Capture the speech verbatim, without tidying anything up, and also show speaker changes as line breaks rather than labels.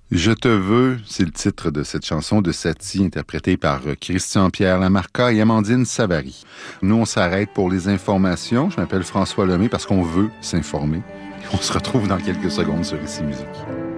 Je te veux, c'est le titre de cette chanson de Satie, interprétée par Christian-Pierre Lamarca et Amandine Savary. Nous, on s'arrête pour les informations. Je m'appelle François Lemay parce qu'on veut s'informer. On se retrouve dans quelques secondes sur Ici Musique.